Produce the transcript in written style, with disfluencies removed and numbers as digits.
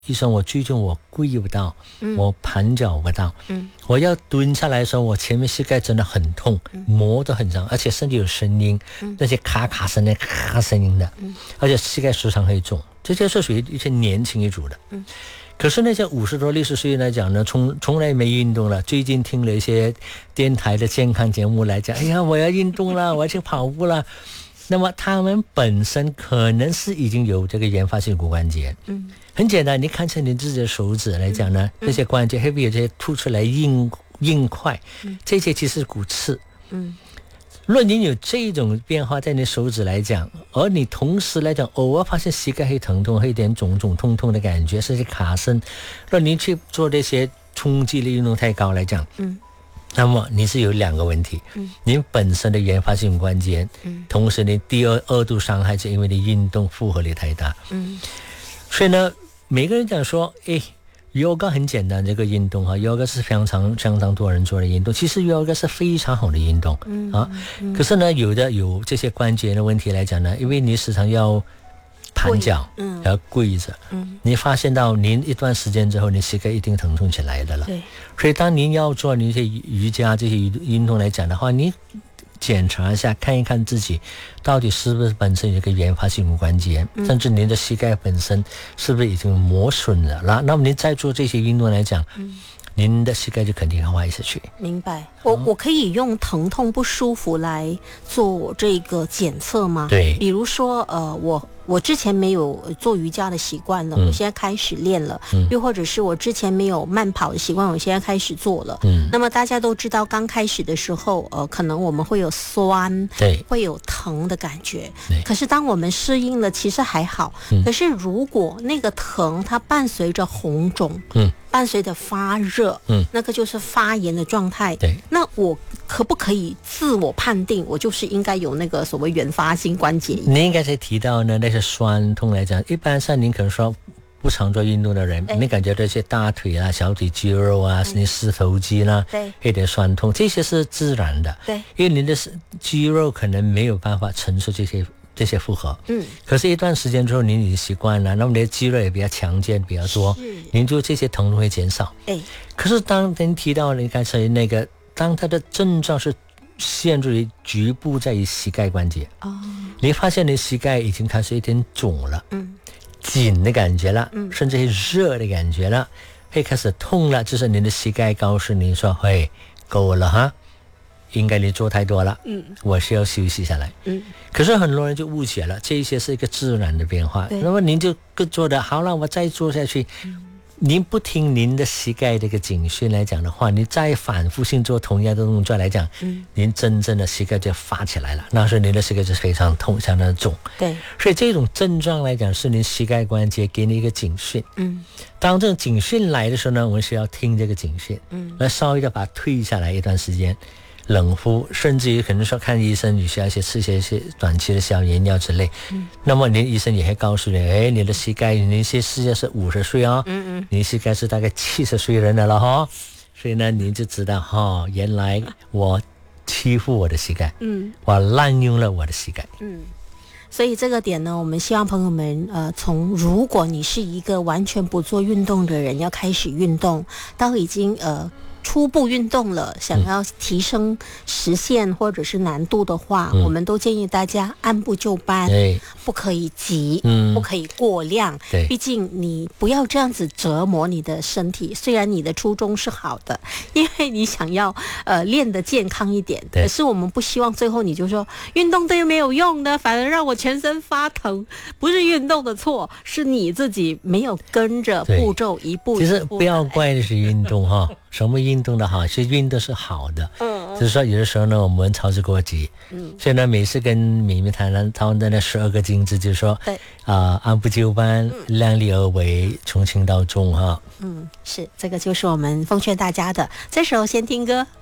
医生，我最近我跪不到，我盘脚不到，我要蹲下来的时候，我前面膝盖真的很痛，磨得很长，而且身体有声音，那些咔咔声的咔声音的，而且膝盖时常会肿，这些是属于一些年轻一族的。可是那些50多60岁来讲呢，从来没运动了，最近听了一些电台的健康节目来讲，哎呀，我要运动了，我要去跑步了。那么他们本身可能是已经有这个原发性骨关节，很简单，你看成你自己的手指来讲呢，这些关节会不会有这些凸出来硬块，这些其实是骨刺。若你有这种变化在你手指来讲，而你同时来讲偶尔发现膝盖会疼痛，会有点肿痛的感觉，甚至卡声，若你去做这些冲击力运动太高来讲，那么你是有2个问题，你本身的原发性关节，同时你第二度伤害是因为你运动负荷力太大。所以呢，每个人讲说yoga 很简单，这个运动yoga 是非常多人做的运动，其实 yoga 是非常好的运动可是呢，有这些关节的问题来讲呢，因为你时常要盘脚，要跪着，你发现到您一段时间之后，你膝盖一定疼痛起来的了。对，所以当您要做那些瑜伽这些运动来讲的话，你检查一下，看一看自己到底是不是本身有一个原发性骨关节，甚至您的膝盖本身是不是已经磨损了。那么您再做这些运动来讲，您的膝盖就肯定会坏下去。 明白。我可以用疼痛不舒服来做这个检测吗？ 对， 比如说我之前没有做瑜伽的习惯了，我现在开始练了，又或者是我之前没有慢跑的习惯，我现在开始做了。那么大家都知道，刚开始的时候可能我们会有酸， 对， 会有疼的感觉，可是当我们适应了，其实还好。可是如果那个疼它伴随着红肿，伴随着发热，那个就是发炎的状态。 对， 那我可不可以自我判定我就是应该有那个所谓原发性关节炎？ 您刚才提到呢，那些酸痛来讲，一般上您可能说不常做运动的人，你感觉这些大腿啊、小腿肌肉啊、你四头肌呢，有点酸痛，这些是自然的。对，因为您的肌肉可能没有办法承受这些负荷。可是一段时间之后，您已经习惯了，那么你的肌肉也比较强健，比较多，您就这些疼痛会减少。可是当您提到你刚才那个，当它的症状是限制于局部在于膝盖关节，你发现你膝盖已经开始有点肿了，紧的感觉了，甚至热的感觉了，会开始痛了，就是你的膝盖告诉你说，嘿，够了哈，应该你做太多了，我需要休息下来。可是很多人就误解了，这一些是一个自然的变化，那么您就做的好了，我再做下去。您不听您的膝盖这个警讯来讲的话，你再反复性做同样的动作来讲，您真正的膝盖就发起来了，那时候您的膝盖就非常痛，相当重。对，所以这种症状来讲是您膝盖关节给你一个警讯。当这种警讯来的时候呢，我们需要听这个警讯，来稍微的把它退下来一段时间，冷敷，甚至于可能说看医生，你需要吃一些短期的消炎药之类。那么您医生也会告诉你，你的膝盖，你现在是50岁啊，你膝盖是大概70岁人了哈，所以呢，你就知道原来我欺负我的膝盖，我滥用了我的膝盖。 所以这个点呢，我们希望朋友们从如果你是一个完全不做运动的人，要开始运动，到已经初步运动了，想要提升时限或者是难度的话，我们都建议大家按部就班，不可以急，不可以过量。毕竟你不要这样子折磨你的身体。虽然你的初衷是好的，因为你想要练得健康一点，可是我们不希望最后你就说运动对没有用的，反而让我全身发疼。不是运动的错，是你自己没有跟着步骤一步一步。 其实不要怪的是运动哈。什么运动的好，其实运动是好的，就是说有的时候呢，我们操之过急，所以呢，每次跟米米谈他们的那12个金字，就是说，按部就班，量力而为，从轻到重哈。 是这个就是我们奉劝大家的。这时候先听歌。